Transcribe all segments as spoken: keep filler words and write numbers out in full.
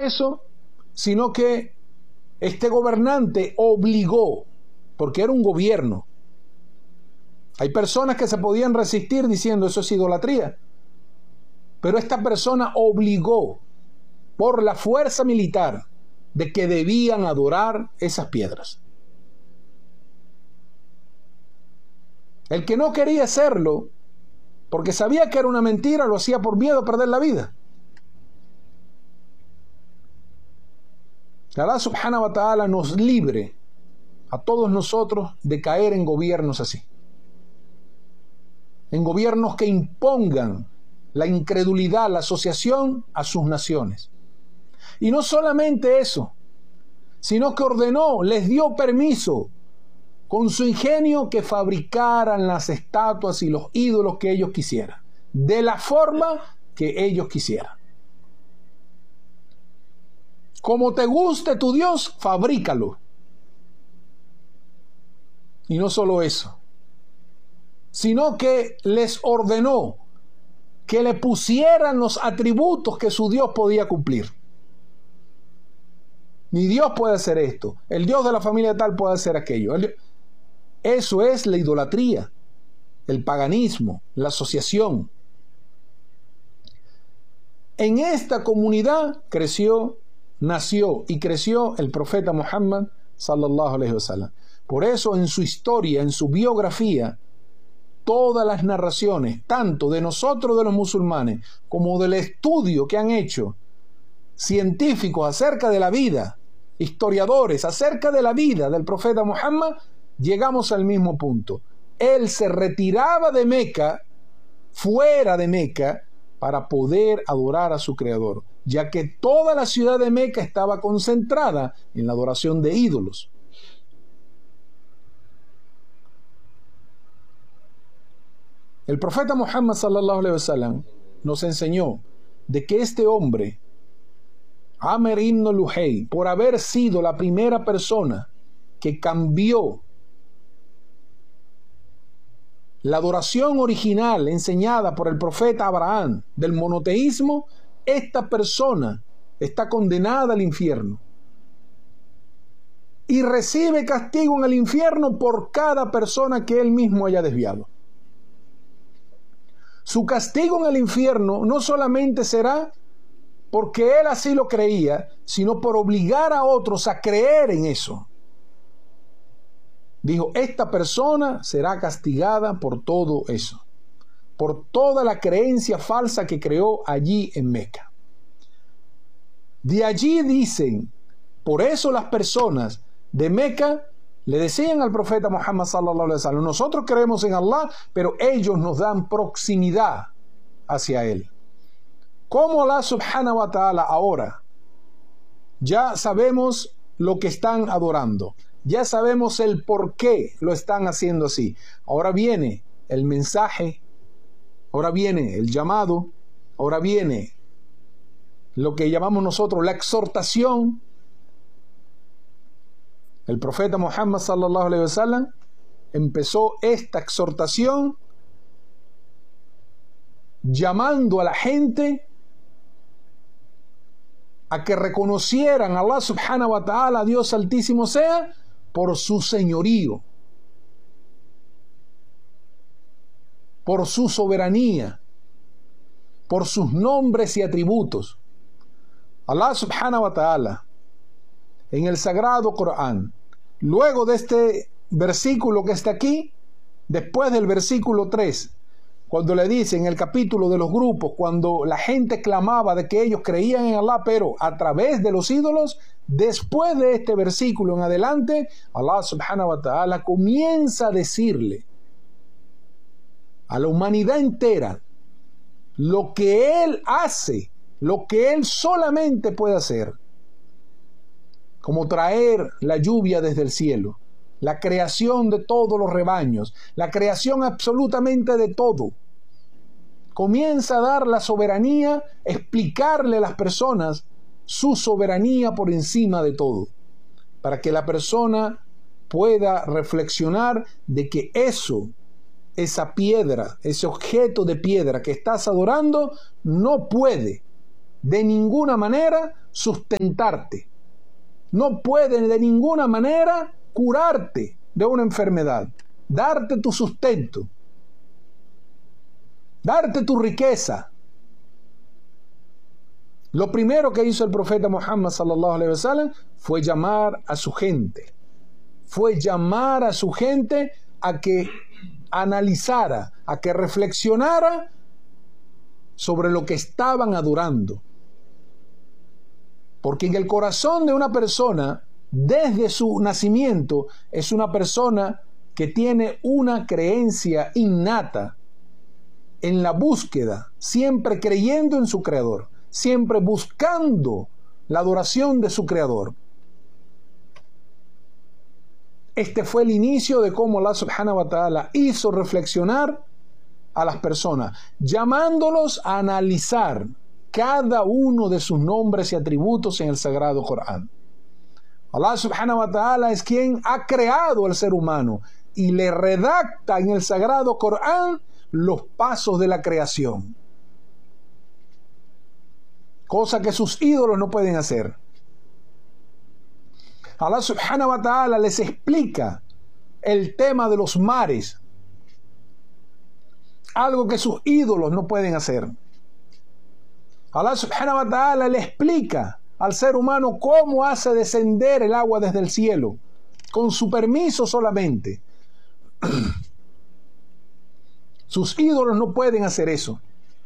eso, sino que este gobernante obligó, porque era un gobierno. Hay personas que se podían resistir diciendo eso es idolatría, pero esta persona obligó por la fuerza militar de que debían adorar esas piedras. El que no quería hacerlo, porque sabía que era una mentira, lo hacía por miedo a perder la vida. Allah subhanahu wa ta'ala nos libre a todos nosotros de caer en gobiernos así. En gobiernos que impongan la incredulidad, la asociación a sus naciones. Y no solamente eso, sino que ordenó, les dio permiso con su ingenio que fabricaran las estatuas y los ídolos que ellos quisieran, de la forma que ellos quisieran. Como te guste tu Dios, fabrícalo. Y no solo eso, sino que les ordenó que le pusieran los atributos que su Dios podía cumplir. Mi Dios puede hacer esto, el Dios de la familia tal puede hacer aquello. Eso es la idolatría, el paganismo, la asociación. En esta comunidad creció, nació y creció el profeta Muhammad sallallahu alaihi wasallam. Por eso en su historia, en su biografía, todas las narraciones, tanto de nosotros de los musulmanes, como del estudio que han hecho científicos acerca de la vida, historiadores acerca de la vida del profeta Muhammad, llegamos al mismo punto. Él se retiraba de Meca, fuera de Meca, para poder adorar a su creador, ya que toda la ciudad de Meca estaba concentrada en la adoración de ídolos. El profeta Muhammad sallallahu alaihi wasallam nos enseñó de que este hombre, Amr ibn Luhay, por haber sido la primera persona que cambió la adoración original enseñada por el profeta Abraham del monoteísmo, esta persona está condenada al infierno y recibe castigo en el infierno por cada persona que él mismo haya desviado. Su castigo en el infierno no solamente será porque él así lo creía, sino por obligar a otros a creer en eso. Dijo, esta persona será castigada por todo eso, por toda la creencia falsa que creó allí en Meca. De allí dicen, por eso las personas de Meca le decían al profeta Muhammad sallallahu alaihi wasallam, nosotros creemos en Allah, pero ellos nos dan proximidad hacia él. Como Allah subhanahu wa ta'ala ahora ya sabemos lo que están adorando, ya sabemos el por qué lo están haciendo así. Ahora viene el mensaje, ahora viene el llamado, ahora viene lo que llamamos nosotros la exhortación. El profeta Muhammad sallallahu alaihi wasallam empezó esta exhortación llamando a la gente a que reconocieran a Allah subhanahu wa ta'ala, Dios altísimo sea, por su señorío, por su soberanía, por sus nombres y atributos. Allah subhanahu wa ta'ala en el sagrado Corán, luego de este versículo que está aquí, después del versículo tres, cuando le dice en el capítulo de los grupos, cuando la gente clamaba de que ellos creían en Allah, pero a través de los ídolos, después de este versículo en adelante, Allah subhanahu wa ta'ala comienza a decirle a la humanidad entera lo que Él hace, lo que Él solamente puede hacer, como traer la lluvia desde el cielo, la creación de todos los rebaños, la creación absolutamente de todo. Comienza a dar la soberanía, explicarle a las personas su soberanía por encima de todo, para que la persona pueda reflexionar de que eso, esa piedra, ese objeto de piedra que estás adorando, no puede de ninguna manera sustentarte. No puede de ninguna manera curarte de una enfermedad, darte tu sustento, darte tu riqueza. Lo primero que hizo el profeta Muhammad sallallahu alaihi wasallam fue llamar a su gente. Fue llamar a su gente a que analizara, a que reflexionara sobre lo que estaban adorando. Porque en el corazón de una persona, desde su nacimiento, es una persona que tiene una creencia innata en la búsqueda, siempre creyendo en su Creador, siempre buscando la adoración de su Creador. Este fue el inicio de cómo Allah subhanahu wa ta'ala hizo reflexionar a las personas, llamándolos a analizar cada uno de sus nombres y atributos en el Sagrado Corán. Allah subhanahu wa ta'ala es quien ha creado al ser humano y le redacta en el Sagrado Corán los pasos de la creación, cosa que sus ídolos no pueden hacer. Allah subhanahu wa ta'ala les explica el tema de los mares, algo que sus ídolos no pueden hacer. Allah subhanahu wa ta'ala le explica al ser humano cómo hace descender el agua desde el cielo, con su permiso solamente. Sus ídolos no pueden hacer eso.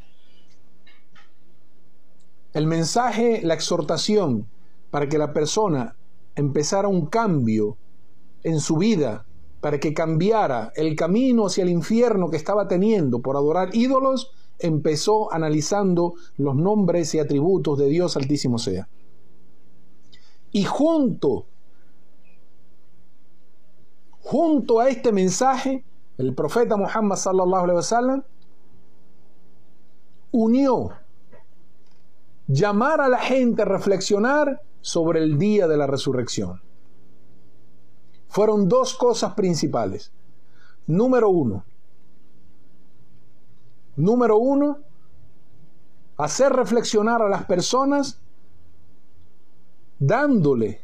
El mensaje, la exhortación para que la persona empezara un cambio en su vida, para que cambiara el camino hacia el infierno que estaba teniendo por adorar ídolos, empezó analizando los nombres y atributos de Dios Altísimo sea. Y junto, junto a este mensaje, el profeta Muhammad sallallahu alaihi wasallam unió llamar a la gente a reflexionar sobre el día de la resurrección. Fueron dos cosas principales. Número uno, número uno, hacer reflexionar a las personas dándole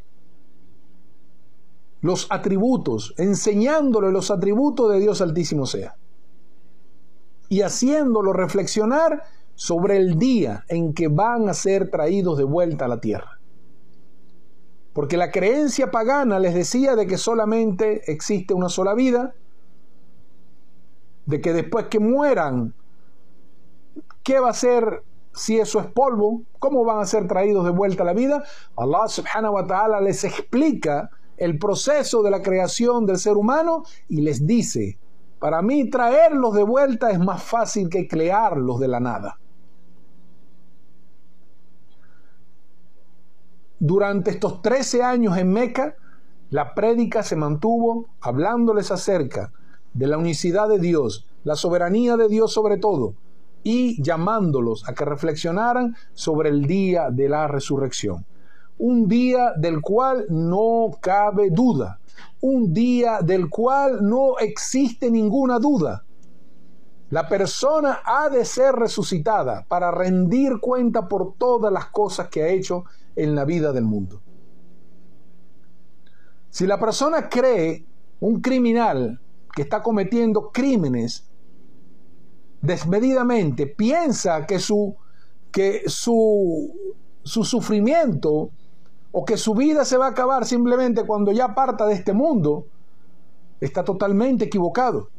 los atributos, enseñándole los atributos de Dios Altísimo sea, y haciéndolo reflexionar sobre el día en que van a ser traídos de vuelta a la tierra. Porque la creencia pagana les decía de que solamente existe una sola vida, de que después que mueran, ¿qué va a ser si eso es polvo? ¿Cómo van a ser traídos de vuelta a la vida? Allah subhanahu wa ta'ala les explica el proceso de la creación del ser humano y les dice: para mí traerlos de vuelta es más fácil que crearlos de la nada. Durante estos trece años en Meca, la prédica se mantuvo hablándoles acerca de la unicidad de Dios, la soberanía de Dios sobre todo, y llamándolos a que reflexionaran sobre el día de la resurrección. Un día del cual no cabe duda, un día del cual no existe ninguna duda. La persona ha de ser resucitada para rendir cuenta por todas las cosas que ha hecho en la vida del mundo. Si la persona cree, un criminal que está cometiendo crímenes desmedidamente, piensa que su, que su, su sufrimiento o que su vida se va a acabar simplemente cuando ya parta de este mundo, está totalmente equivocado.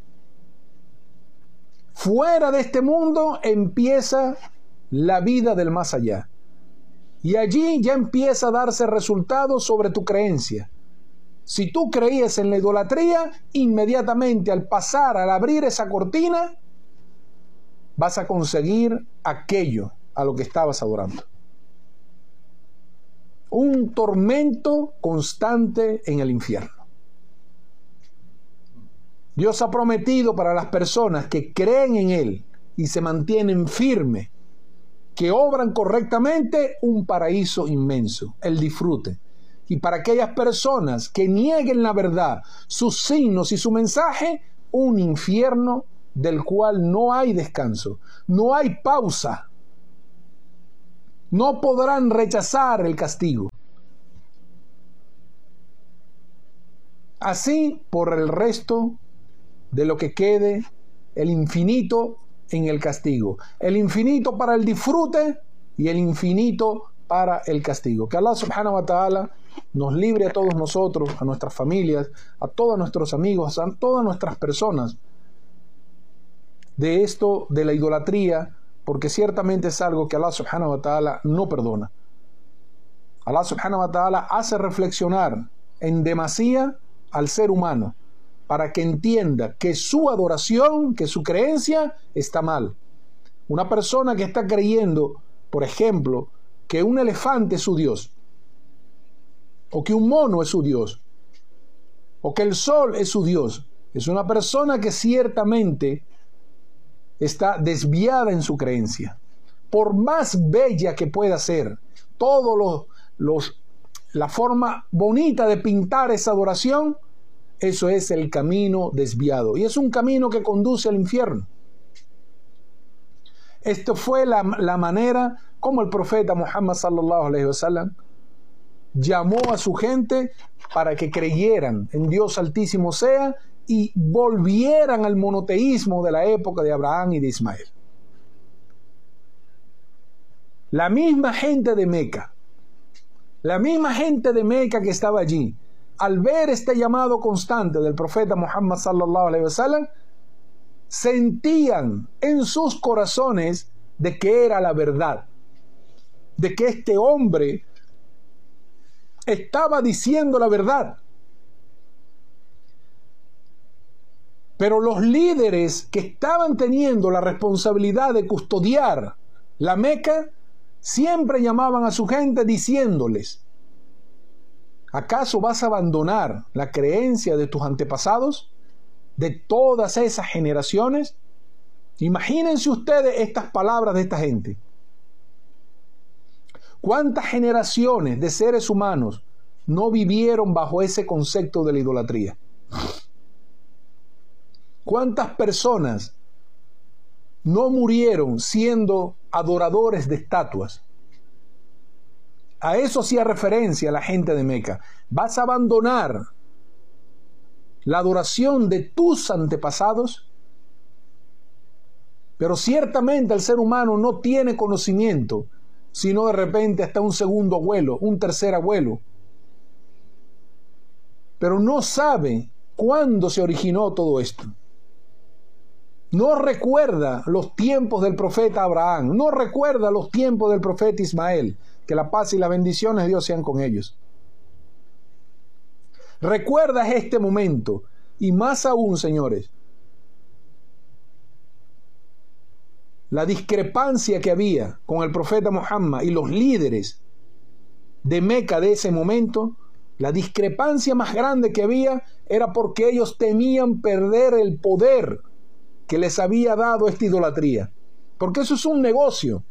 Fuera de este mundo empieza la vida del más allá. Y allí ya empieza a darse resultados sobre tu creencia. Si tú creías en la idolatría, inmediatamente al pasar, al abrir esa cortina, vas a conseguir aquello a lo que estabas adorando. Un tormento constante en el infierno. Dios ha prometido para las personas que creen en Él y se mantienen firmes, que obran correctamente, un paraíso inmenso, el disfrute. Y para aquellas personas que nieguen la verdad, sus signos y su mensaje, un infierno del cual no hay descanso, no hay pausa. no podrán rechazar el castigo. Así por el resto de lo que quede, el infinito en el castigo. El infinito para el disfrute y el infinito para el castigo. Que Allah subhanahu wa ta'ala nos libre a todos nosotros, a nuestras familias, a todos nuestros amigos, a todas nuestras personas de esto, de la idolatría, porque ciertamente es algo que Allah subhanahu wa ta'ala no perdona. Allah subhanahu wa ta'ala hace reflexionar en demasía al ser humano para que entienda que su adoración, que su creencia está mal. Una persona que está creyendo, por ejemplo, que un elefante es su Dios, o que un mono es su Dios, o que el sol es su Dios, es una persona que ciertamente está desviada en su creencia. Por más bella que pueda ser, todo los, los, la forma bonita de pintar esa adoración, eso es el camino desviado. Y es un camino que conduce al infierno. Esto fue la, la manera como el profeta Muhammad sallallahu alaihi wasallam llamó a su gente para que creyeran en Dios Altísimo sea y volvieran al monoteísmo de la época de Abraham y de Ismael. La misma gente de Meca, la misma gente de Meca que estaba allí, al ver este llamado constante del profeta Muhammad sallallahu alaihi wasallam, sentían en sus corazones de que era la verdad, de que este hombre estaba diciendo la verdad. Pero los líderes que estaban teniendo la responsabilidad de custodiar la Meca siempre llamaban a su gente diciéndoles: ¿acaso vas a abandonar la creencia de tus antepasados, de todas esas generaciones? Imagínense ustedes estas palabras de esta gente. ¿Cuántas generaciones de seres humanos no vivieron bajo ese concepto de la idolatría? ¿Cuántas personas no murieron siendo adoradores de estatuas? A eso hacía referencia la gente de Meca. ¿Vas a abandonar la adoración de tus antepasados? Pero ciertamente el ser humano no tiene conocimiento, sino de repente hasta un segundo abuelo, un tercer abuelo. Pero no sabe cuándo se originó todo esto. No recuerda los tiempos del profeta Abraham, no recuerda los tiempos del profeta Ismael. Que la paz y las bendiciones de Dios sean con ellos. Recuerda este momento, y más aún, señores, la discrepancia que había con el profeta Muhammad y los líderes de Meca de ese momento. La discrepancia más grande que había era porque ellos temían perder el poder que les había dado esta idolatría, porque eso es un negocio.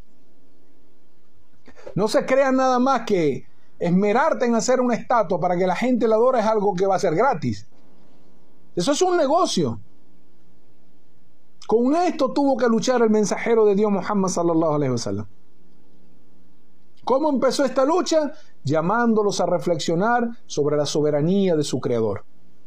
No se crean nada más que esmerarte en hacer una estatua para que la gente la adore es algo que va a ser gratis. Eso es un negocio. Con esto tuvo que luchar el mensajero de Dios Muhammad sallallahu alaihi wasallam. ¿Cómo empezó esta lucha? Llamándolos a reflexionar sobre la soberanía de su Creador.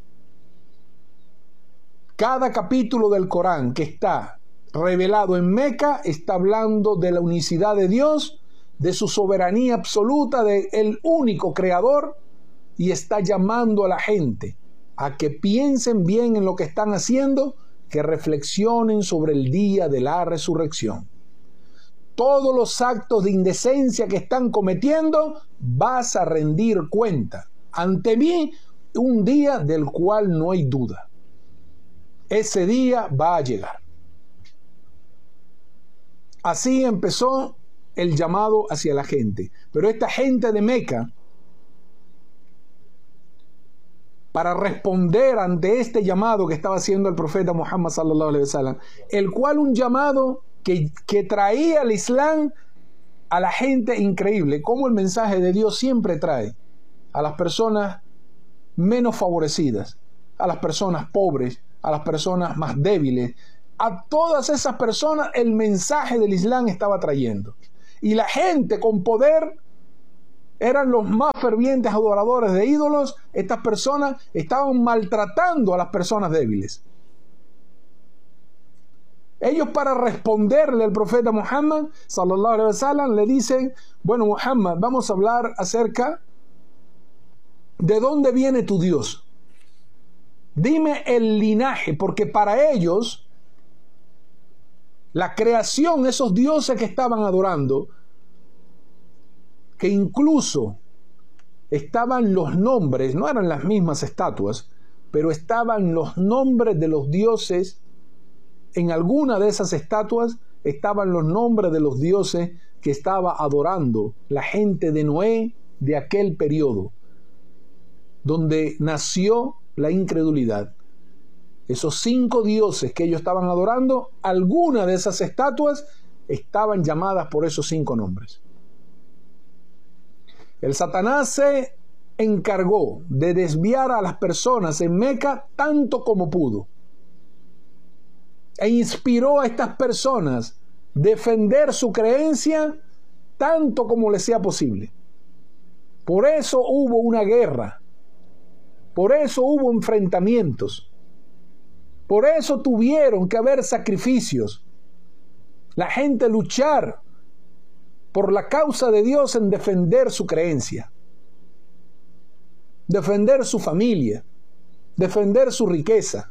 Cada capítulo del Corán que está revelado en Meca está hablando de la unicidad de Dios, de su soberanía absoluta, de el único creador, y está llamando a la gente a que piensen bien en lo que están haciendo, que reflexionen sobre el día de la resurrección. Todos los actos de indecencia que están cometiendo, vas a rendir cuenta ante mí un día del cual no hay duda. Ese día va a llegar. Así empezó el llamado hacia la gente. Pero esta gente de Meca, para responder ante este llamado que estaba haciendo el profeta Muhammad sallallahu alaihi wasallam, el cual un llamado que, que traía al Islam a la gente increíble, como el mensaje de Dios siempre trae a las personas menos favorecidas, a las personas pobres, a las personas más débiles. A todas esas personas el mensaje del Islam estaba trayendo. y la gente con poder eran los más fervientes adoradores de ídolos, estas personas estaban maltratando a las personas débiles. Ellos, para responderle al profeta Muhammad sallallahu alaihi wasallam, le dicen: bueno, Muhammad, vamos a hablar acerca de dónde viene tu Dios. Dime el linaje, porque para ellos la creación, esos dioses que estaban adorando, que incluso estaban los nombres, no eran las mismas estatuas, pero estaban los nombres de los dioses. En alguna de esas estatuas estaban los nombres de los dioses que estaba adorando la gente de Noé de aquel periodo, donde nació la incredulidad. Esos cinco dioses que ellos estaban adorando, alguna de esas estatuas estaban llamadas por esos cinco nombres. El Satanás se encargó de desviar a las personas en Meca tanto como pudo, e inspiró a estas personas a defender su creencia tanto como les sea posible. Por eso hubo una guerra, por eso hubo enfrentamientos, por eso tuvieron que haber sacrificios, la gente luchar por la causa de Dios en defender su creencia, defender su familia, defender su riqueza.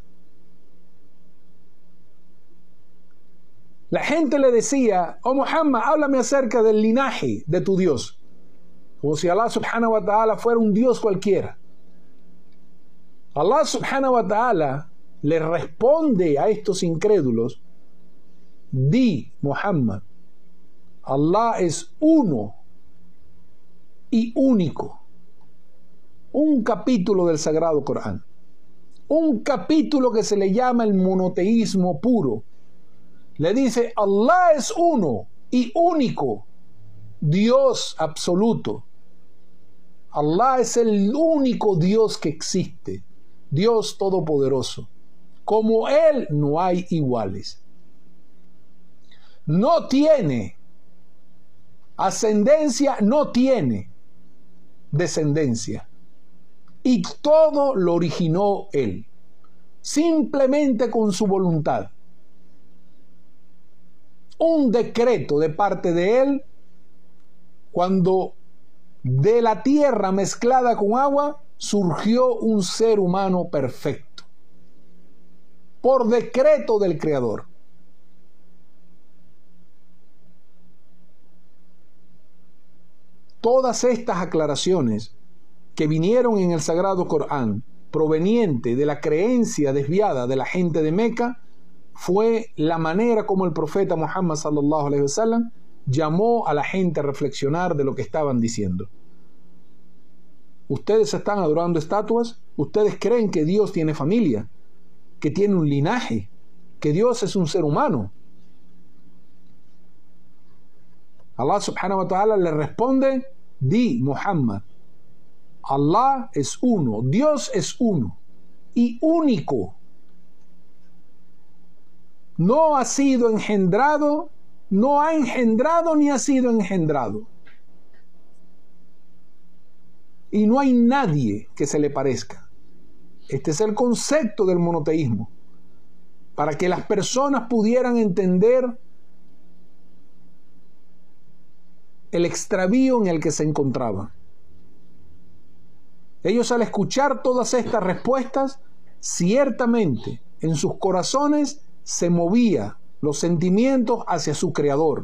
La gente le decía: oh Muhammad, háblame acerca del linaje de tu Dios, como si Allah subhanahu wa ta'ala fuera un Dios cualquiera. Allah subhanahu wa ta'ala le responde a estos incrédulos: di, Muhammad, Allah es uno y único. Un capítulo del Sagrado Corán, un capítulo que se le llama el monoteísmo puro, le dice: Allah es uno y único, Dios absoluto. Allah es el único Dios que existe, Dios todopoderoso. Como Él no hay iguales. No tiene ascendencia, no tiene descendencia. Y todo lo originó Él, simplemente con su voluntad. Un decreto de parte de Él, cuando de la tierra mezclada con agua surgió un ser humano perfecto, por decreto del Creador. Todas estas aclaraciones que vinieron en el Sagrado Corán, proveniente de la creencia desviada de la gente de Meca, fue la manera como el profeta Muhammad sallallahu alaihi wasallam llamó a la gente a reflexionar de lo que estaban diciendo. Ustedes están adorando estatuas, ustedes creen que Dios tiene familia, que tiene un linaje, que Dios es un ser humano. Allah subhanahu wa ta'ala le responde: di, Muhammad, Allah es uno, Dios es uno y único. No ha sido engendrado, no ha engendrado ni ha sido engendrado. Y no hay nadie que se le parezca. Este es el concepto del monoteísmo, para que las personas pudieran entender el extravío en el que se encontraban. Ellos, al escuchar todas estas respuestas, ciertamente en sus corazones se movía los sentimientos hacia su Creador.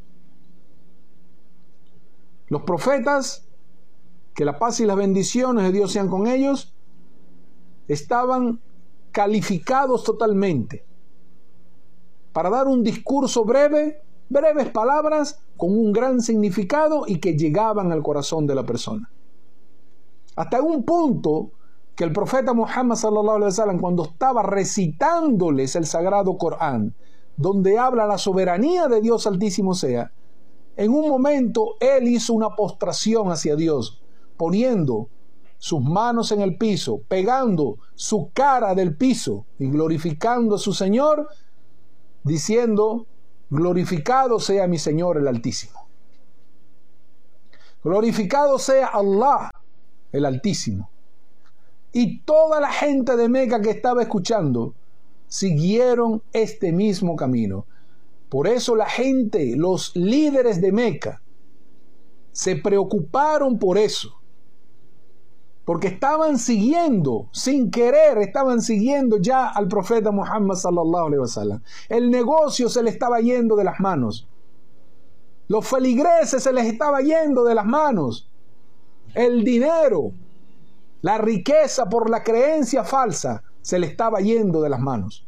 Los profetas, que la paz y las bendiciones de Dios sean con ellos, estaban calificados totalmente para dar un discurso breve, breves palabras con un gran significado y que llegaban al corazón de la persona. Hasta un punto que el profeta Muhammad sallallahu alaihi wasallam, cuando estaba recitándoles el Sagrado Corán, donde habla la soberanía de Dios Altísimo sea, en un momento él hizo una postración hacia Dios, poniendo sus manos en el piso, pegando su cara del piso y glorificando a su Señor, diciendo: glorificado sea mi Señor el Altísimo. Glorificado sea Allah, el Altísimo. Y toda la gente de Meca que estaba escuchando siguieron este mismo camino. Por eso la gente, los líderes de Meca, se preocuparon por eso. Porque estaban siguiendo, sin querer, estaban siguiendo ya al profeta Muhammad sallallahu alaihi wasallam. El negocio se le estaba yendo de las manos. Los feligreses se les estaba yendo de las manos. El dinero, la riqueza por la creencia falsa, se le estaba yendo de las manos.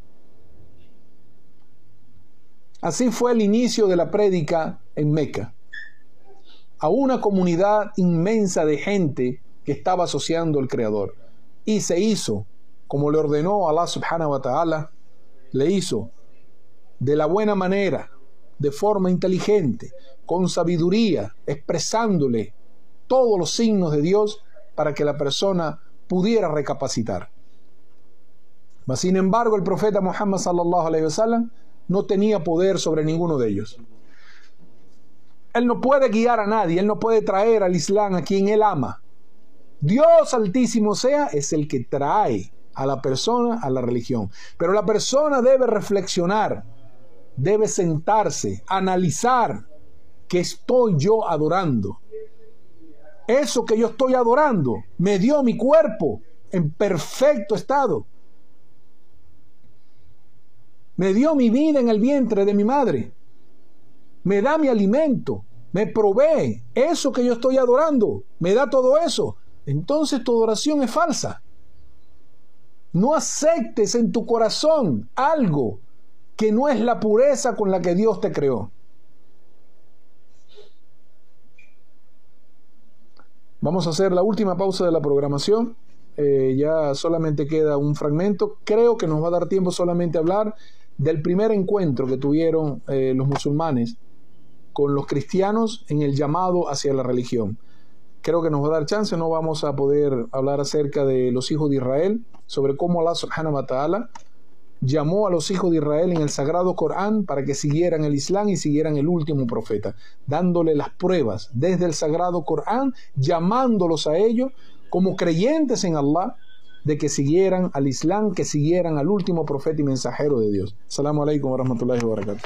Así fue el inicio de la prédica en Meca. A una comunidad inmensa de gente que estaba asociando al Creador. Y se hizo, como le ordenó Allah subhanahu wa ta'ala, le hizo de la buena manera, de forma inteligente, con sabiduría, expresándole todos los signos de Dios para que la persona pudiera recapacitar. Mas, sin embargo, el profeta Muhammad sallallahu alaihi wasallam no tenía poder sobre ninguno de ellos. Él no puede guiar a nadie, él no puede traer al Islam a quien él ama. Dios Altísimo sea, es el que trae a la persona a la religión. Pero la persona debe reflexionar, debe sentarse, analizar qué estoy yo adorando. Eso que yo estoy adorando me dio mi cuerpo en perfecto estado. Me dio mi vida en el vientre de mi madre. Me da mi alimento, me provee. Eso que yo estoy adorando, me da todo eso. Entonces tu adoración es falsa. No aceptes en tu corazón algo que no es la pureza con la que Dios te creó. Vamos a hacer la última pausa de la programación. Eh, ya solamente queda un fragmento. Creo que nos va a dar tiempo solamente a hablar del primer encuentro que tuvieron eh, los musulmanes con los cristianos en el llamado hacia la religión. Creo que nos va a dar chance, no vamos a poder hablar acerca de los hijos de Israel, sobre cómo Allah subhanahu wa ta'ala llamó a los hijos de Israel en el sagrado Corán para que siguieran el Islam y siguieran el último profeta, dándole las pruebas desde el sagrado Corán, llamándolos a ellos como creyentes en Allah, de que siguieran al Islam, que siguieran al último profeta y mensajero de Dios. Assalamu alaikum wa rahmatullahi wa barakatuh.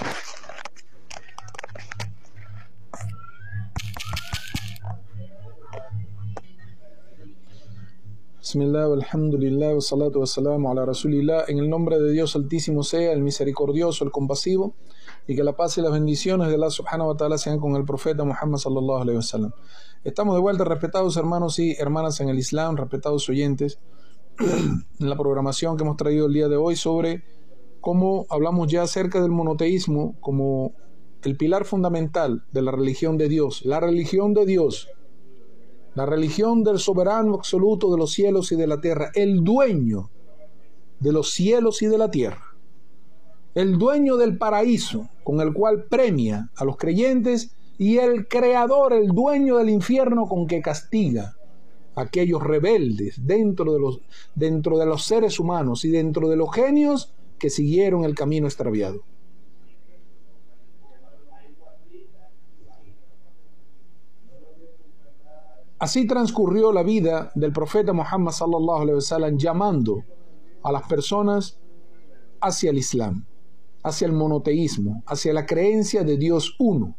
Bismillah, alhamdulillah, wa salatu wa salamu ala rasulillah. En el nombre de Dios Altísimo sea, el misericordioso, el compasivo, y que la paz y las bendiciones de Allah subhanahu wa ta'ala sean con el profeta Muhammad sallallahu alaihi wasallam. Estamos de vuelta, respetados hermanos y hermanas en el Islam, respetados oyentes, en la programación que hemos traído el día de hoy sobre cómo hablamos ya acerca del monoteísmo como el pilar fundamental de la religión de Dios, la religión de Dios, la religión del soberano absoluto de los cielos y de la tierra, el dueño de los cielos y de la tierra, el dueño del paraíso con el cual premia a los creyentes, y el creador, el dueño del infierno con que castiga a aquellos rebeldes dentro de los, dentro de los seres humanos y dentro de los genios que siguieron el camino extraviado. Así transcurrió la vida del profeta Muhammad sallallahu alaihi wasallam, llamando a las personas hacia el Islam, hacia el monoteísmo, hacia la creencia de Dios uno.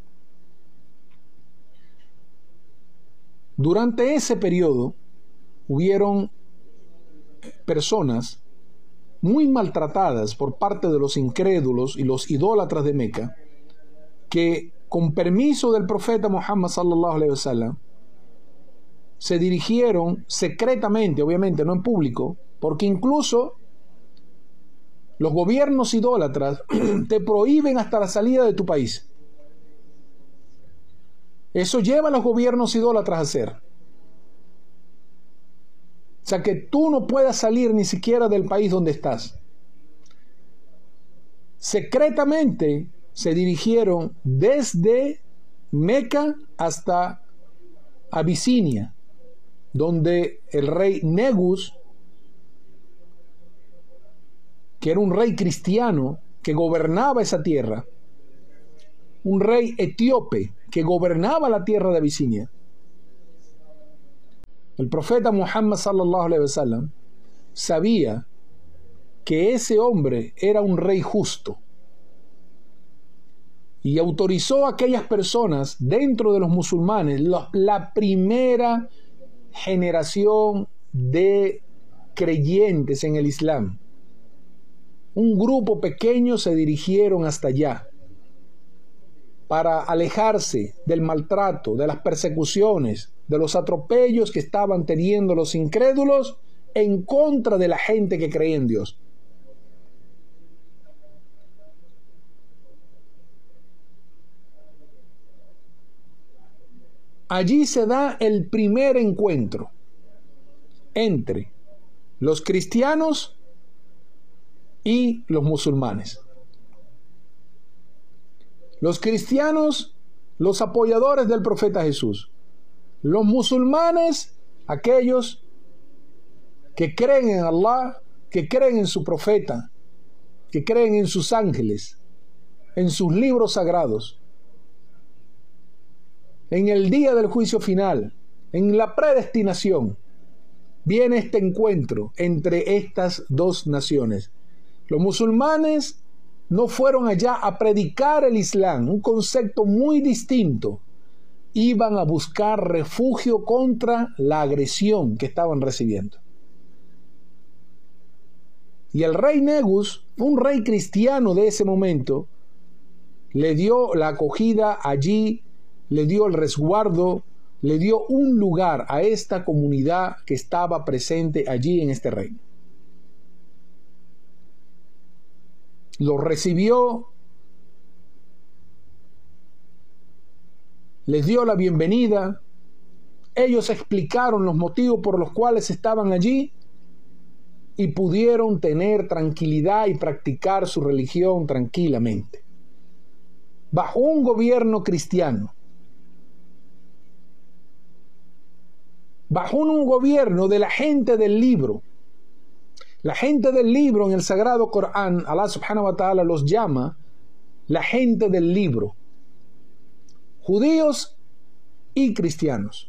Durante ese periodo hubieron personas muy maltratadas por parte de los incrédulos y los idólatras de Meca, que con permiso del profeta Muhammad sallallahu alaihi wasallam se dirigieron secretamente, obviamente no en público, porque incluso los gobiernos idólatras te prohíben hasta la salida de tu país. Eso lleva a los gobiernos idólatras a hacer. O sea, que tú no puedas salir ni siquiera del país donde estás. Secretamente se dirigieron desde Meca hasta Abisinia, donde el rey Negus, que era un rey cristiano que gobernaba esa tierra, un rey etíope que gobernaba la tierra de Abisinia, El profeta Muhammad sallallahu alaihi wasallam sabía que ese hombre era un rey justo y autorizó a aquellas personas dentro de los musulmanes, la, la primera generación de creyentes en el Islam. Un grupo pequeño se dirigieron hasta allá para alejarse del maltrato, de las persecuciones, de los atropellos que estaban teniendo los incrédulos en contra de la gente que creía en Dios. Allí se da el primer encuentro entre los cristianos y los musulmanes. Los cristianos, los apoyadores del profeta Jesús. Los musulmanes, aquellos que creen en Allah, que creen en su profeta, que creen en sus ángeles, en sus libros sagrados, en el día del juicio final, en la predestinación. Viene este encuentro entre estas dos naciones. Los musulmanes no fueron allá a predicar el Islam, un concepto muy distinto. Iban a buscar refugio contra la agresión que estaban recibiendo. Y el rey Negus, un rey cristiano de ese momento, le dio la acogida allí, le dio el resguardo, le dio un lugar a esta comunidad que estaba presente allí en este reino. Los recibió, les dio la bienvenida, ellos explicaron los motivos por los cuales estaban allí y pudieron tener tranquilidad y practicar su religión tranquilamente, bajo un gobierno cristiano, bajo un gobierno de la gente del libro. La gente del libro en el Sagrado Corán, Allah subhanahu wa ta'ala los llama la gente del libro, judíos y cristianos.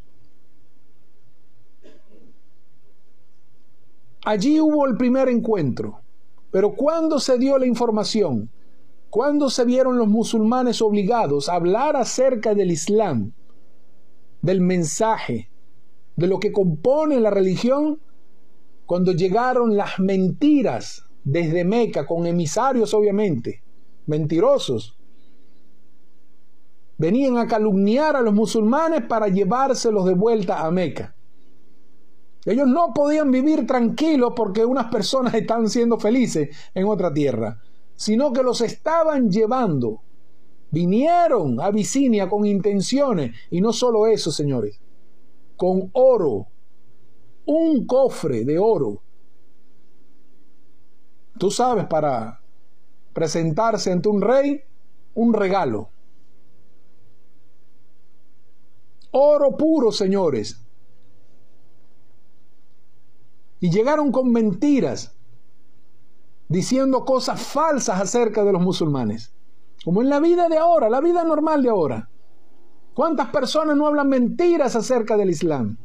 Allí hubo el primer encuentro, pero ¿cuándo se dio la información? ¿Cuándo se vieron los musulmanes obligados a hablar acerca del Islam, del mensaje, de lo que compone la religión? Cuando llegaron las mentiras desde Meca, con emisarios obviamente, mentirosos. Venían a calumniar a los musulmanes para llevárselos de vuelta a Meca. Ellos no podían vivir tranquilos porque unas personas estaban siendo felices en otra tierra, sino que los estaban llevando. Vinieron a Abisinia con intenciones, y no solo eso, señores, con oro. Un cofre de oro. Tú sabes, para presentarse ante un rey, un regalo. Oro puro, señores. Y llegaron con mentiras, diciendo cosas falsas acerca de los musulmanes. Como en la vida de ahora, la vida normal de ahora. ¿Cuántas personas no hablan mentiras acerca del Islam?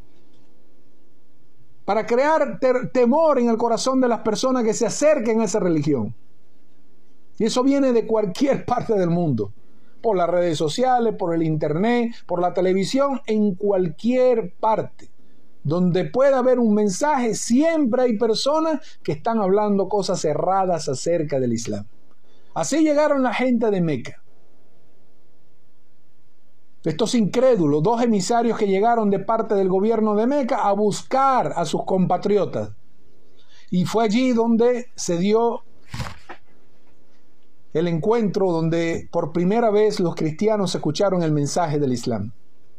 Para crear temor en el corazón de las personas que se acerquen a esa religión. Y eso viene de cualquier parte del mundo. Por las redes sociales, por el internet, por la televisión, en cualquier parte. Donde pueda haber un mensaje, siempre hay personas que están hablando cosas erradas acerca del Islam. Así llegaron la gente de Meca. Estos incrédulos, dos emisarios que llegaron de parte del gobierno de Meca a buscar a sus compatriotas. Y fue allí donde se dio el encuentro, donde por primera vez los cristianos escucharon el mensaje del Islam.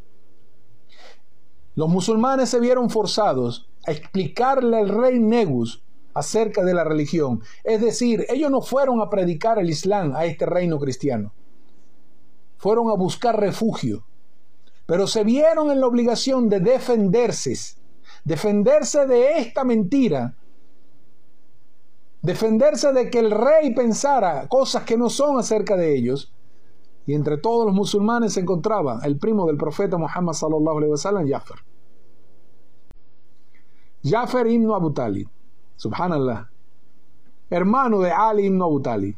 Los musulmanes se vieron forzados a explicarle al rey Negus acerca de la religión. Es decir, ellos no fueron a predicar el Islam a este reino cristiano. Fueron a buscar refugio, pero se vieron en la obligación de defenderse, defenderse de esta mentira, defenderse de que el rey pensara cosas que no son acerca de ellos. Y entre todos los musulmanes se encontraba el primo del profeta Muhammad sallallahu alaihi wasallam, Jafar. Jafar ibn Abu Talib, subhanallah, hermano de Ali ibn Abu Talib.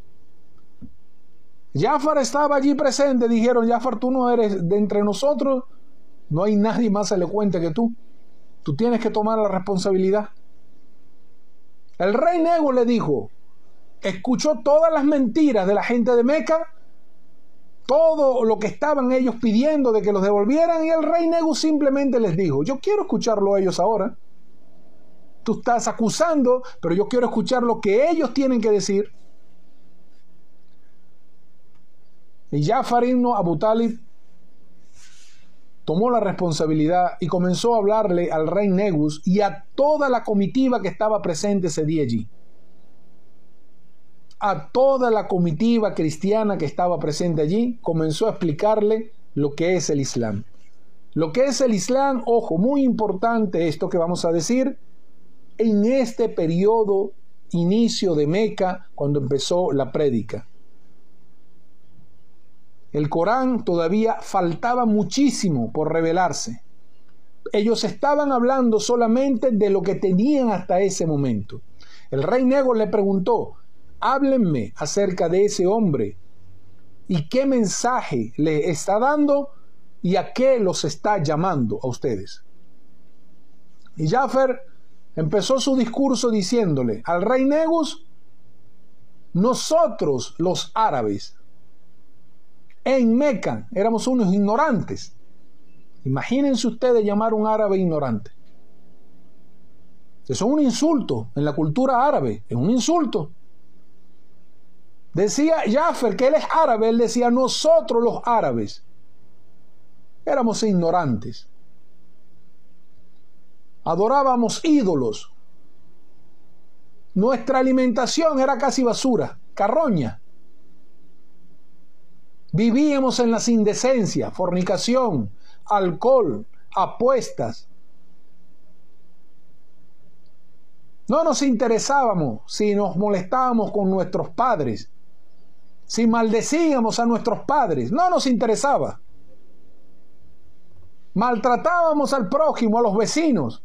Jafar estaba allí presente. Dijeron: Jafar, tú no eres de entre nosotros, no hay nadie más elocuente que tú, tú tienes que tomar la responsabilidad. El rey Negus le dijo, escuchó todas las mentiras de la gente de Meca, todo lo que estaban ellos pidiendo de que los devolvieran, y el rey Negus simplemente les dijo: yo quiero escucharlo a ellos ahora. Tú estás acusando, pero yo quiero escuchar lo que ellos tienen que decir. Y Jafar ibn Abu Talib tomó la responsabilidad y comenzó a hablarle al rey Negus y a toda la comitiva que estaba presente ese día allí. A toda la comitiva cristiana que estaba presente allí, comenzó a explicarle lo que es el Islam. Lo que es el Islam, ojo, muy importante esto que vamos a decir, en este periodo, inicio de Meca, cuando empezó la prédica. El Corán todavía faltaba muchísimo por revelarse. Ellos estaban hablando solamente de lo que tenían hasta ese momento. El rey Negus le preguntó: háblenme acerca de ese hombre y qué mensaje le está dando y a qué los está llamando a ustedes. Y Jafar empezó su discurso diciéndole al rey Negus: nosotros los árabes en Meca éramos unos ignorantes. Imagínense ustedes llamar a un árabe ignorante. Eso es un insulto en la cultura árabe, es un insulto. Decía Jafar que él es árabe, él decía: nosotros los árabes éramos ignorantes. Adorábamos ídolos. Nuestra alimentación era casi basura, carroña. Vivíamos en las indecencias, fornicación, alcohol, apuestas. No nos interesábamos si nos molestábamos con nuestros padres, si maldecíamos a nuestros padres, no nos interesaba. Maltratábamos al prójimo, a los vecinos.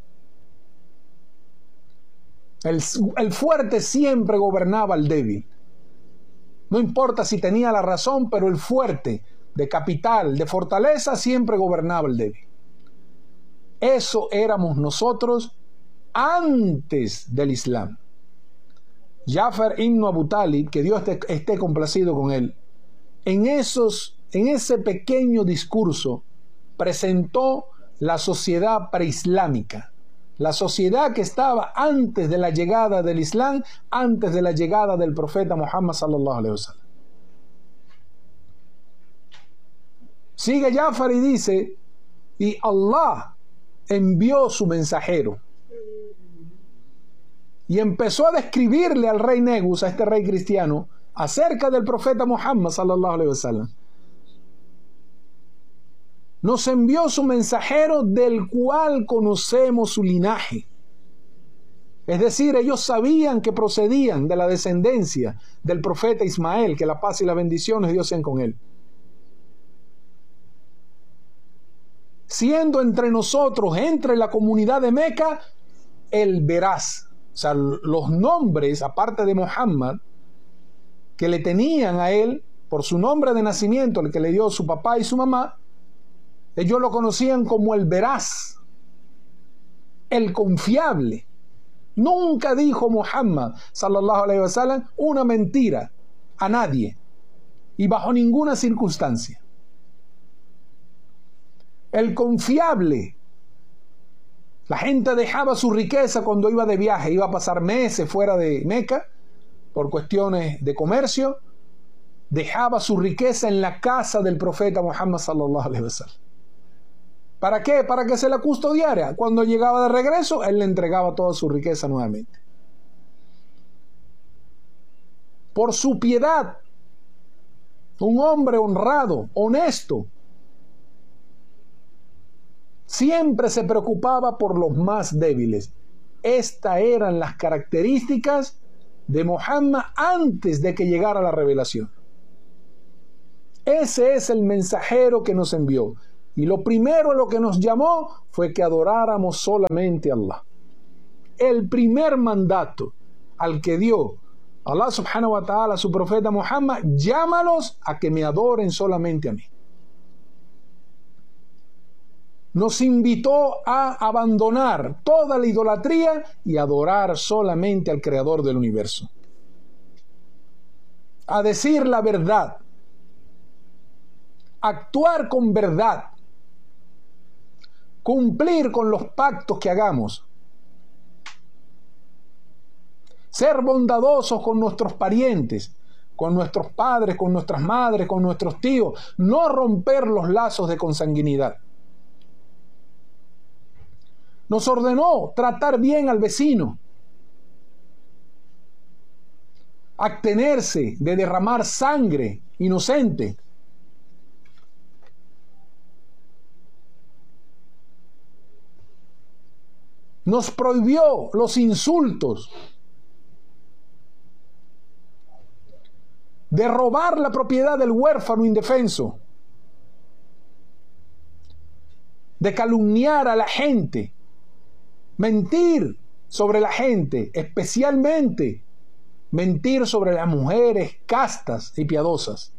El, el fuerte siempre gobernaba al débil. No importa si tenía la razón, pero el fuerte, de capital, de fortaleza, siempre gobernaba el débil. Eso éramos nosotros antes del Islam. Jafar ibn Abu Talib, que Dios esté, esté complacido con él, en, esos, en ese pequeño discurso presentó la sociedad preislámica, la sociedad que estaba antes de la llegada del Islam, antes de la llegada del profeta Muhammad sallallahu alaihi wasallam. Sigue Jafar y dice: y Allah envió su mensajero. Y empezó a describirle al rey Negus, a este rey cristiano, acerca del profeta Muhammad sallallahu alaihi wasallam. Nos envió su mensajero, del cual conocemos su linaje. Es decir, ellos sabían que procedían de la descendencia del profeta Ismael, que la paz y las bendiciones de Dios sean con él. Siendo entre nosotros, entre la comunidad de Meca, el veraz. O sea, los nombres, aparte de Muhammad, que le tenían a él por su nombre de nacimiento, el que le dio su papá y su mamá, ellos lo conocían como el veraz, el confiable. Nunca dijo Muhammad sallallahu alaihi wasallam una mentira a nadie y bajo ninguna circunstancia. El confiable. La gente dejaba su riqueza cuando iba de viaje, iba a pasar meses fuera de Meca por cuestiones de comercio, dejaba su riqueza en la casa del profeta Muhammad sallallahu alaihi wasallam. ¿Para qué? Para que se la custodiara. Cuando llegaba de regreso, él le entregaba toda su riqueza nuevamente. Por su piedad, un hombre honrado, honesto, siempre se preocupaba por los más débiles. Estas eran las características de Muhammad antes de que llegara la revelación. Ese es el mensajero que nos envió. Y lo primero a lo que nos llamó fue que adoráramos solamente a Allah. el primer mandato al que dio Allah subhanahu wa ta'ala a su profeta Muhammad: llámalos a que me adoren solamente a mí. Nos invitó a abandonar toda la idolatría y adorar solamente al Creador del universo. A decir la verdad, actuar con verdad, cumplir con los pactos que hagamos, ser bondadosos con nuestros parientes, con nuestros padres, con nuestras madres, con nuestros tíos, no romper los lazos de consanguinidad. Nos ordenó tratar bien al vecino, abstenerse de derramar sangre inocente. Nos prohibió los insultos, de robar la propiedad del huérfano indefenso, de calumniar a la gente, mentir sobre la gente, especialmente mentir sobre las mujeres castas y piadosas.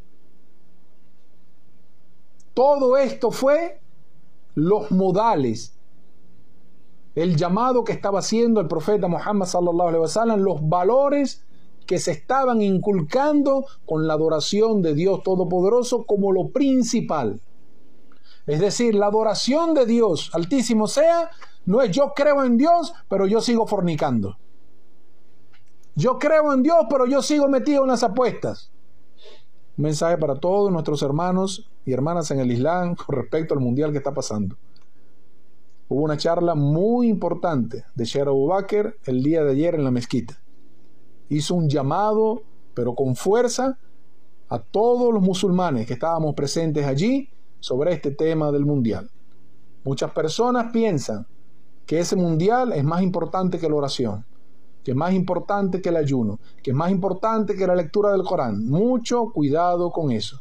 Todo esto fue los modales, el llamado que estaba haciendo el profeta Muhammad sallallahu alaihi wasallam, los valores que se estaban inculcando con la adoración de Dios Todopoderoso como lo principal. Es decir, la adoración de Dios Altísimo sea, no es yo creo en Dios, pero yo sigo fornicando. Yo creo en Dios, pero yo sigo metido en las apuestas. Un mensaje para todos nuestros hermanos y hermanas en el Islam con respecto al mundial que está pasando. Hubo una charla muy importante de Sheikh Abu Bakr el día de ayer en la mezquita. Hizo un llamado, pero con fuerza, a todos los musulmanes que estábamos presentes allí sobre este tema del mundial. Muchas personas piensan que ese mundial es más importante que la oración, que es más importante que el ayuno, que es más importante que la lectura del Corán. Mucho cuidado con eso.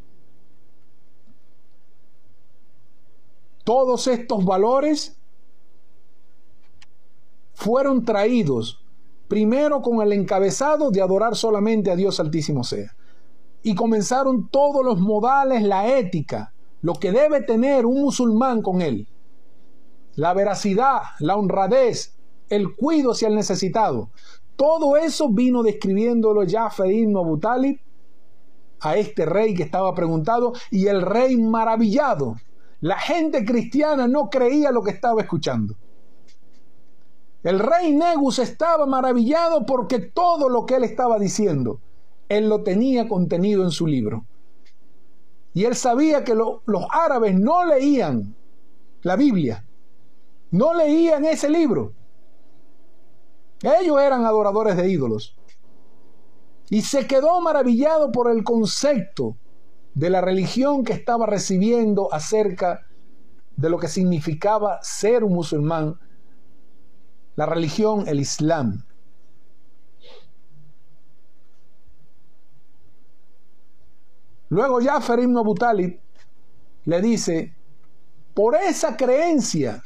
Todos estos valores fueron traídos primero con el encabezado de adorar solamente a Dios Altísimo sea. Y comenzaron todos los modales, la ética, lo que debe tener un musulmán con él. La veracidad, la honradez, el cuidado hacia el necesitado. Todo eso vino describiéndolo Ja'far ibn Abu Talib a este rey que estaba preguntado, y el rey maravillado. La gente cristiana no creía lo que estaba escuchando. El rey Negus estaba maravillado porque todo lo que él estaba diciendo, él lo tenía contenido en su libro. Y él sabía que lo, los árabes no leían la Biblia, no leían ese libro. Ellos eran adoradores de ídolos. Y se quedó maravillado por el concepto de la religión que estaba recibiendo acerca de lo que significaba ser un musulmán, la religión, el Islam. Luego Ja'far ibn Abu Talib le dice: por esa creencia,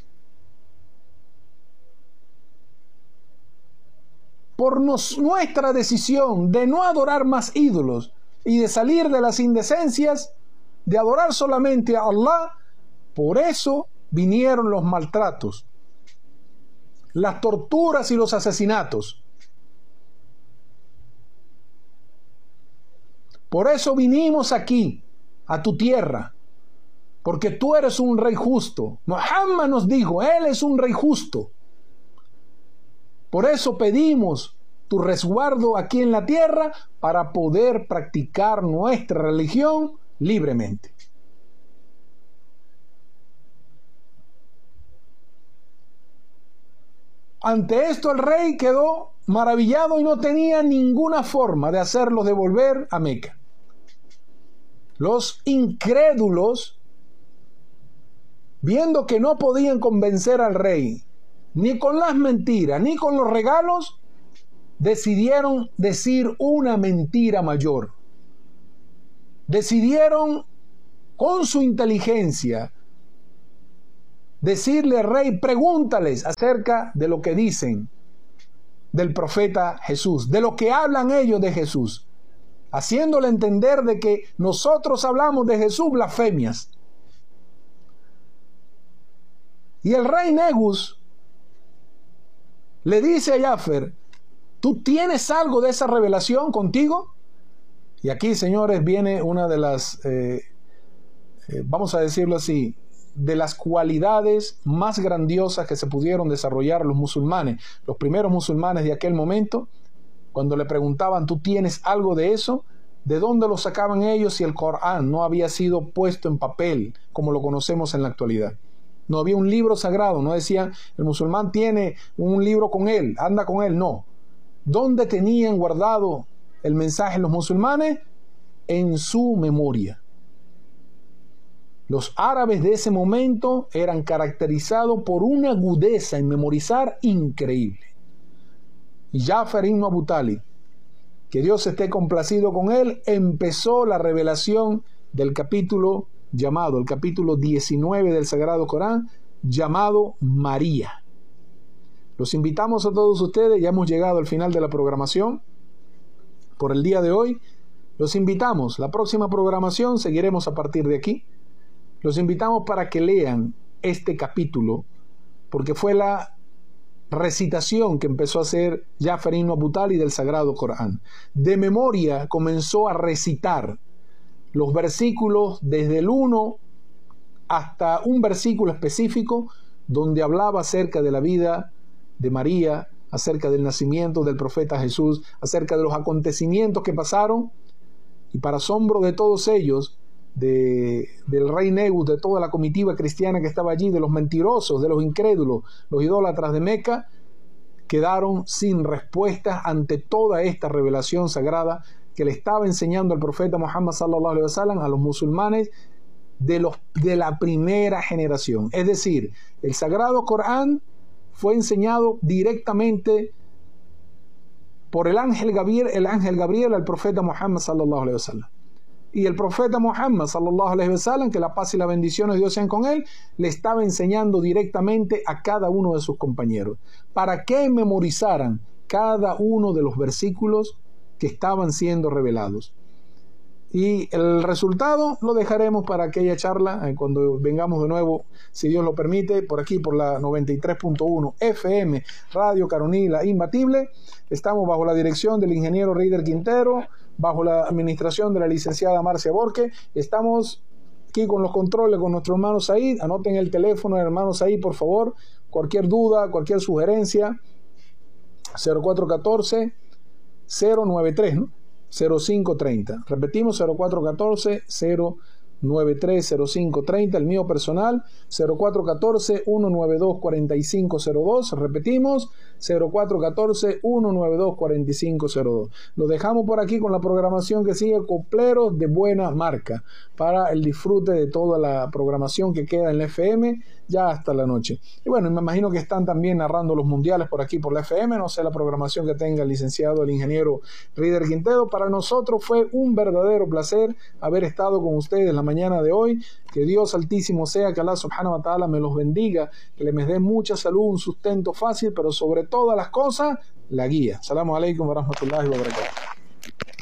por nos, nuestra decisión de no adorar más ídolos y de salir de las indecencias, de adorar solamente a Allah, por eso vinieron los maltratos, las torturas y los asesinatos. Por eso vinimos aquí, a tu tierra, porque tú eres un rey justo. Muhammad nos dijo, él es un rey justo. Por eso pedimos tu resguardo aquí en la tierra para poder practicar nuestra religión libremente. Ante esto el rey quedó maravillado y no tenía ninguna forma de hacerlos devolver a Meca. Los incrédulos, viendo que no podían convencer al rey, ni con las mentiras, ni con los regalos, decidieron decir una mentira mayor. Decidieron, con su inteligencia, decirle al rey, pregúntales acerca de lo que dicen del profeta Jesús, de lo que hablan ellos de Jesús, haciéndole entender de que nosotros hablamos de Jesús blasfemias. Y el rey Negus le dice a Jafar, ¿tú tienes algo de esa revelación contigo? Y aquí, señores, viene una de las, eh, eh, vamos a decirlo así, de las cualidades más grandiosas que se pudieron desarrollar los musulmanes, los primeros musulmanes de aquel momento, cuando le preguntaban, ¿tú tienes algo de eso? ¿De dónde lo sacaban ellos si el Corán no había sido puesto en papel como lo conocemos en la actualidad? No había un libro sagrado, no decían, el musulmán tiene un libro con él, anda con él, no. ¿Dónde tenían guardado el mensaje los musulmanes? En su memoria. Los árabes de ese momento eran caracterizados por una agudeza en memorizar increíble. Y Jafar ibn Abu Talib, que Dios esté complacido con él, empezó la revelación del capítulo llamado, el capítulo diecinueve del Sagrado Corán, llamado María. Los invitamos a todos ustedes, ya hemos llegado al final de la programación por el día de hoy. Los invitamos, la próxima programación seguiremos a partir de aquí. Los invitamos para que lean este capítulo, porque fue la recitación que empezó a hacer Jafar ibn Abu Talib del Sagrado Corán. De memoria comenzó a recitar los versículos desde el uno hasta un versículo específico donde hablaba acerca de la vida de María, acerca del nacimiento del profeta Jesús, acerca de los acontecimientos que pasaron, y para asombro de todos ellos, de, del rey Negus, de toda la comitiva cristiana que estaba allí, de los mentirosos, de los incrédulos, los idólatras de Meca, quedaron sin respuesta ante toda esta revelación sagrada que le estaba enseñando el profeta Muhammad sallallahu alaihi wasallam a los musulmanes de, los, de la primera generación. Es decir, el Sagrado Corán fue enseñado directamente por el ángel Gabriel, el ángel Gabriel al profeta Muhammad sallallahu alaihi wasallam. Y el profeta Muhammad sallallahu alaihi wasallam, que la paz y la bendición de Dios sean con él, le estaba enseñando directamente a cada uno de sus compañeros, para que memorizaran cada uno de los versículos que estaban siendo revelados. Y el resultado lo dejaremos para aquella charla, eh, cuando vengamos de nuevo, si Dios lo permite, por aquí, por la noventa y tres punto uno F M, Radio Caronila Imbatible. Estamos bajo la dirección del ingeniero Reider Quintero, bajo la administración de la licenciada Marcia Borque. Estamos aquí con los controles con nuestro hermano Said. Anoten el teléfono del hermano Said, por favor. Cualquier duda, cualquier sugerencia, cero cuatro uno cuatro, cero nueve tres, ¿no? cero cinco treinta. Repetimos, cero cuatro uno cuatro, cero nueve tres, cero cinco treinta. El mío personal, cero cuatro uno cuatro, uno nueve dos, cuatro cinco cero dos. Repetimos, cero cuatro uno cuatro, uno nueve dos, cuatro cinco cero dos. Lo dejamos por aquí con la programación que sigue, copleros de buena marca, para el disfrute de toda la programación que queda en la F M ya hasta la noche. Y bueno, me imagino que están también narrando los mundiales por aquí por la F M. No sé la programación que tenga el licenciado, el ingeniero Reider Quintero. Para nosotros fue un verdadero placer haber estado con ustedes la mañana de hoy. Que Dios Altísimo sea, que Allah subhanahu wa ta'ala me los bendiga, que les dé mucha salud, un sustento fácil, pero sobre todas las cosas, la guía. Assalamu alaikum wa rahmatullahi wa barakatuh.